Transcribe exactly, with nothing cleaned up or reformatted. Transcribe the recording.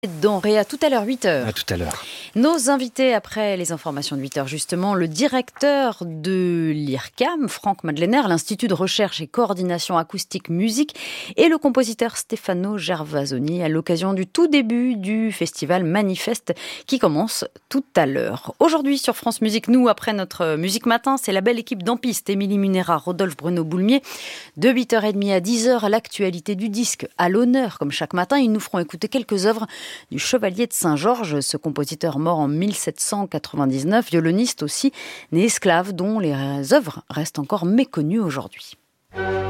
Dans Réa, tout à l'heure, huit heures. À tout à l'heure. Nos invités, après les informations de huit heures, justement, le directeur de l'I R C A M, Franck Madlener, l'Institut de recherche et coordination acoustique musique, et le compositeur Stefano Gervasoni, à l'occasion du tout début du festival Manifeste, qui commence tout à l'heure. Aujourd'hui, sur France Musique, nous, après notre Musique Matin, c'est la belle équipe d'Ampiste, Émilie Munera, Rodolphe Bruno-Boulmier. De huit heures trente à dix heures, l'actualité du disque. À l'honneur, comme chaque matin, ils nous feront écouter quelques œuvres du Chevalier de Saint-Georges, ce compositeur mort en mille sept cent quatre-vingt-dix-neuf, violoniste aussi, né esclave, dont les œuvres restent encore méconnues aujourd'hui.